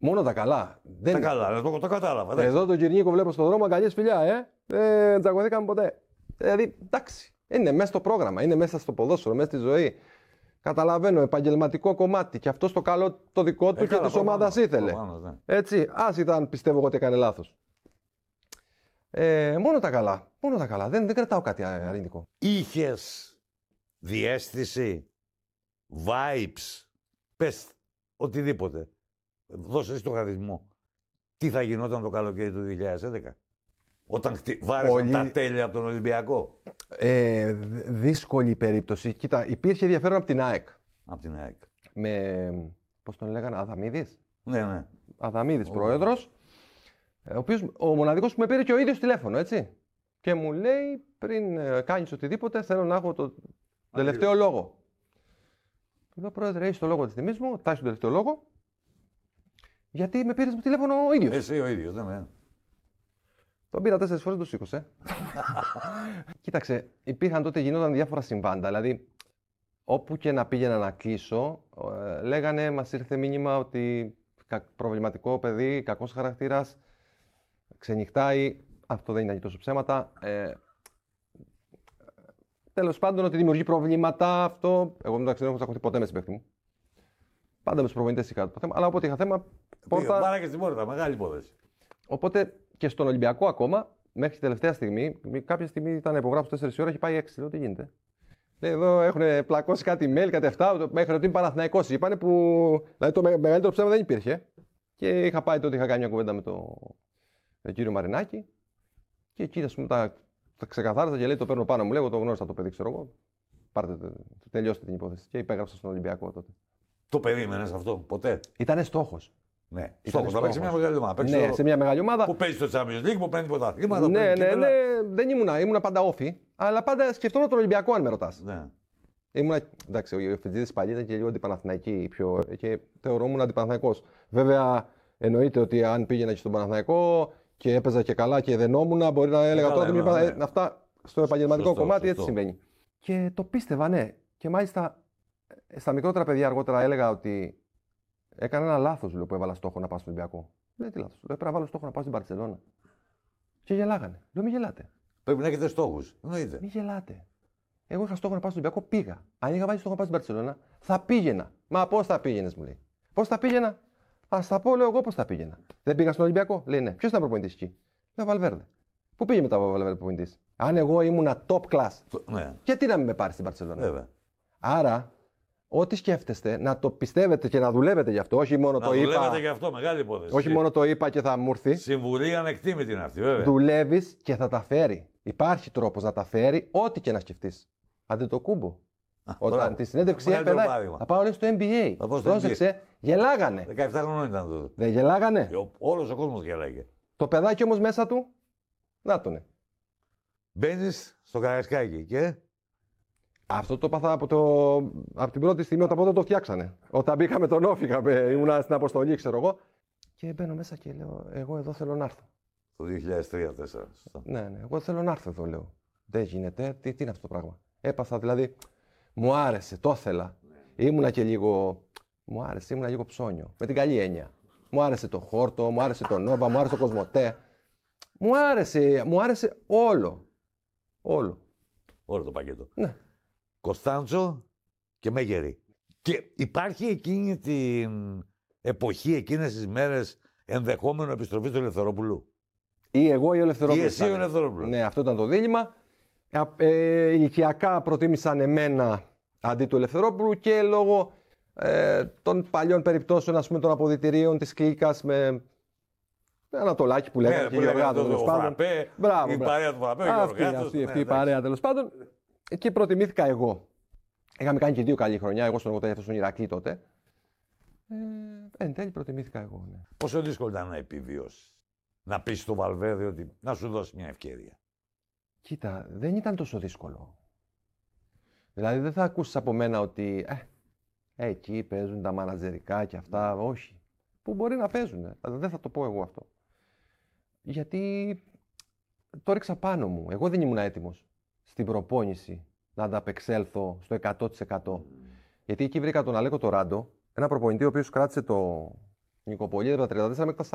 Μόνο τα καλά. Τα καλά, το κατάλαβα. Εδώ τον Κυρνίκο βλέπω στον δρόμο, αγκαλιές φιλιά, δεν τσακωθήκαμε ποτέ. Δηλαδή, εντάξει, είναι μέσα στο πρόγραμμα, είναι μέσα στο ποδόσφαιρο, μέσα στη ζωή. Καταλαβαίνω, επαγγελματικό κομμάτι και αυτό το καλό το δικό του και τη ομάδα ήθελε. Ναι. Έτσι, ας ήταν, πιστεύω εγώ ότι έκανε λάθος. Μόνο τα καλά. Μόνο τα καλά. Δεν κρατάω κάτι αρνητικό. Είχες διαίσθηση, vibes, πες οτιδήποτε. Δώσε εσύ το χαρισμό. Τι θα γινόταν το καλοκαίρι του 2011, όταν βάρεσαν τα τέλεια από τον Ολυμπιακό. Δύσκολη περίπτωση. Κοίτα, υπήρχε ενδιαφέρον από την ΑΕΚ. Από την ΑΕΚ. Με, πώς τον λέγανε, Αδαμίδης. Ναι. Αδαμίδης πρόεδρος. Ο μοναδικός που με πήρε και ο ίδιος τηλέφωνο, έτσι. Και μου λέει, πριν κάνεις οτιδήποτε, θέλω να έχω το τελευταίο λόγο. Του λέω, πρόεδρε, έχεις το λόγο της τιμής μου, τάχεις τον τελευταίο λόγο. Γιατί με πήρες τηλέφωνο ο ίδιος. Εσύ ο ίδιος, ναι. Τον πήρα 4 φορές, δεν το σήκωσε. Κοίταξε, γινόταν διάφορα συμβάντα. Δηλαδή, όπου και να πήγαινα να κλείσω, λέγανε, μας ήρθε μήνυμα ότι προβληματικό παιδί, κακός χαρακτήρας, ξενυχτάει. Αυτό δεν ήταν και τόσο ψέματα. Τέλος πάντων, ότι δημιουργεί προβλήματα αυτό. Εγώ δεν έχω τσακωθεί ποτέ με συμπαίχτη μου. Πάντα με τους προπονητές είχα το θέμα, αλλά όποτε είχα θέμα. Πάρα και στην πόρτα, μεγάλη υπόθεση. Οπότε και στον Ολυμπιακό ακόμα, μέχρι τη τελευταία στιγμή, κάποια στιγμή ήταν να υπογράψω 4 ώρα, έχει πάει 6. Λέω, τι γίνεται. Λέει, εδώ έχουν πλακώσει κάτι email, κάτι αυτά, μέχρι ότι είναι Παναθηναϊκός. Είπανε που. Δηλαδή το μεγαλύτερο ψέμα δεν υπήρχε. Και είχα πάει τότε, είχα κάνει μια κουβέντα με τον κύριο Μαρινάκη. Και εκεί, ας πούμε, τα ξεκαθάριζα και λέει, το παίρνω πάνω μου. Λέω, το γνώρισα το παιδί, ξέρω εγώ. Τελειώστε την υπόθεση. Και υπέγραψα στον Ολυμπιακό τότε. Το περίμενες αυτό, ποτέ? Ήτανε στόχος. Ναι, στόχος. Να παίξει μια μεγάλη ομάδα. Ναι, σε μια μεγάλη ομάδα. Που παίζει στο Champions League, που παίρνει πρωταθλήματα. Ναι, δεν ήμουνα πάντα όφη, αλλά πάντα σκεφτόμουν τον Ολυμπιακό, αν με ρωτάς. Ναι. Εντάξει, ο Φετζίδης παλιά ήταν και λίγο αντιπαναθηναϊκή και θεωρούμουν αντιπαναθηναϊκός. Βέβαια, εννοείται ότι αν πήγαινα και στον Παναθηναϊκό και έπαιζα και καλά και δενόμουν, μπορεί να έλεγα τώρα ότι αυτά στο επαγγελματικό κομμάτι έτσι συμβαίνει. Και το πίστευα, ναι. Και μάλιστα στα μικρότερα παιδιά αργότερα έλεγα ότι έκανα ένα λάθος που έβαλα στόχο να πάω στον Ολυμπιακό. Δεν τι λάθος. Έπρεπε να βάλω στόχο να πάω στην Μπαρσελόνα. Και γελάγανε. Λέω, μην γελάτε. Πρέπει να έχετε στόχους. Εννοείται. Μην γελάτε. Εγώ είχα στόχο να πάω στον Ολυμπιακό, πήγα. Αν είχα βάλει στόχο να πάω στην Μπαρσελόνα, θα πήγαινα. Μα πώς θα πήγαινες, μου λέει. Πώς θα πήγαινα? Ας τα πω, λέω εγώ πώς θα πήγαινα. Δεν πήγα στον Ολυμπιακό. Λέει, ναι. Ποιος ήταν προπονητής εκεί? Λέω, Βαλβέρδε. Πού πήγε μετά ο Βαλβέρδε προπονητής? Αν εγώ ήμουνα top class, ναι. Γιατί να μην με πάρει στην Μπαρσελόνα? Βέβαια. Άρα, ό,τι σκέφτεστε, να το πιστεύετε και να δουλεύετε γι' αυτό. Όχι μόνο το είπα. Να δουλεύετε γι' αυτό, μεγάλη υπόθεση. Όχι μόνο το είπα και θα μου έρθει. Συμβουλή ανεκτήμητη είναι αυτή, βέβαια. Δουλεύεις και θα τα φέρει. Υπάρχει τρόπος να τα φέρει, ό,τι και να σκεφτείς. Αντετοκούμπο. Όταν τη συνέντευξη έπαιρνα, θα πάω λέει στο NBA. Πρόσεξε, γελάγανε. 17 χρονών ήταν τότε. Δεν γελάγανε. Όλος ο κόσμος γελάγε. Το παιδάκι όμως μέσα του, να τονε. Μπαίνεις στο Καραϊσκάκι και. Αυτό το πάθα από την πρώτη στιγμή όταν το φτιάξανε. Όταν μπήκαμε τον όφηγα, ήμουνα στην αποστολή, ξέρω εγώ. Και μπαίνω μέσα και λέω: εγώ εδώ θέλω να έρθω. Το 2003-2004. Ναι, εγώ θέλω να έρθω εδώ, λέω. Δεν γίνεται, τι είναι αυτό το πράγμα. Έπαθα δηλαδή. Μου άρεσε, το ήθελα. Ήμουνα και λίγο. Μου άρεσε, ήμουνα λίγο ψώνιο. Με την καλή έννοια. Μου άρεσε το Χόρτο, μου άρεσε το Νόβα, μου άρεσε το Κοσμοτέ. Μου άρεσε όλο. Όλο το πακέτο. Ναι. Κωνστάντσο και Μέγερη. Και υπάρχει εκείνη την εποχή, εκείνες τις μέρες, ενδεχόμενο επιστροφή του Ελευθερόπουλου. Ή εγώ ή ο Ελευθερόπουλος. Ή εσύ ο Ελευθερόπουλος. Ναι, αυτό ήταν το δίλημμα. Ηλικιακά προτίμησαν εμένα αντί του Ελευθερόπουλου και λόγω των παλιών περιπτώσεων, ας πούμε, των αποδυτηρίων της κλίκας με Ανατολάκη που λέγανε και Γεωργάτο τέλος πάντων. Μπράβο. Η παρέα του Φραπέ, αυτή η παρέα τέλος πάντων. Και προτιμήθηκα εγώ. Είχαμε κάνει και 2 καλή χρονιά, εγώ στον 87 στον Ηρακλή τότε. Εν τέλει προτιμήθηκα εγώ. Ναι. Πόσο δύσκολο ήταν να επιβιώσεις, να πεις στο Βαλβέρδε ότι να σου δώσει μια ευκαιρία? Κοίτα, δεν ήταν τόσο δύσκολο. Δηλαδή δεν θα ακούσεις από μένα ότι εκεί παίζουν τα μανατζερικά και αυτά. Όχι. Που μπορεί να παίζουν. Δεν θα το πω εγώ αυτό. Γιατί το ρίξα πάνω μου. Εγώ δεν ήμουν έτοιμος στην προπόνηση να ανταπεξέλθω στο 100%. Γιατί εκεί βρήκα τον Αλέκο το Ράντο, ένα προπονητή ο οποίος κράτησε Νικοπολίδη από τα 34 μέχρι τα